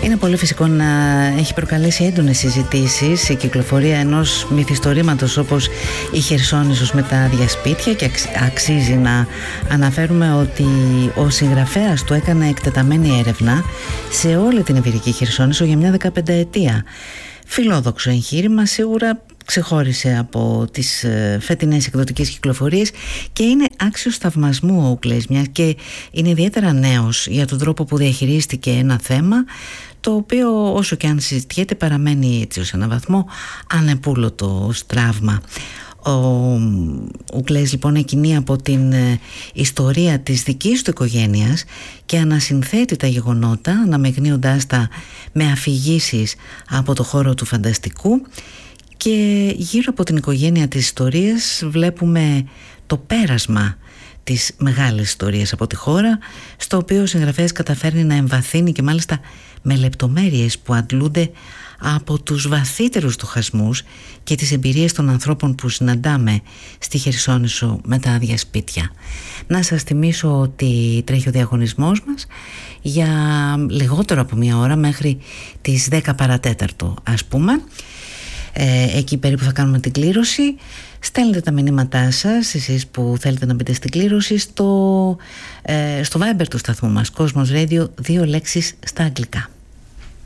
Είναι πολύ φυσικό να έχει προκαλέσει έντονες συζητήσεις η κυκλοφορία ενός μυθιστορήματος όπως η Χερσόνησος με τα άδεια σπίτια, και αξίζει να αναφέρουμε ότι ο συγγραφέας του έκανε εκτεταμένη έρευνα σε όλη την Ιβηρική Χερσόνησο για μια 15ετία. Φιλόδοξο εγχείρημα, σίγουρα ξεχώρισε από τις φετινές εκδοτικές κυκλοφορίες και είναι άξιος θαυμασμού ο Uclès, μιας και είναι ιδιαίτερα νέος για τον τρόπο που διαχειρίστηκε ένα θέμα το οποίο, όσο και αν συζητιέται, παραμένει έτσι ως έναν βαθμό ανεπούλωτο ως τραύμα. Ο Uclès λοιπόν εκκινεί από την ιστορία της δικής του οικογένειας και ανασυνθέτει τα γεγονότα, αναμεγνύοντάς τα με αφηγήσεις από το χώρο του φανταστικού, και γύρω από την οικογένεια της ιστορίας βλέπουμε το πέρασμα της μεγάλης ιστορίας από τη χώρα, στο οποίο ο συγγραφέας καταφέρνει να εμβαθύνει, και μάλιστα με λεπτομέρειες που αντλούνται από τους βαθύτερους στοχασμούς και τις εμπειρίες των ανθρώπων που συναντάμε στη Χερσόνησο με τα άδεια σπίτια. Να σας θυμίσω ότι τρέχει ο διαγωνισμός μας για λιγότερο από μία ώρα, μέχρι τις 10 παρατέταρτο ας πούμε. Εκεί περίπου θα κάνουμε την κλήρωση. Στέλνετε τα μηνύματά σας, εσείς που θέλετε να μπείτε στην κλήρωση, στο Viber του σταθμού μας, Cosmos Radio, 2 λέξεις στα αγγλικά.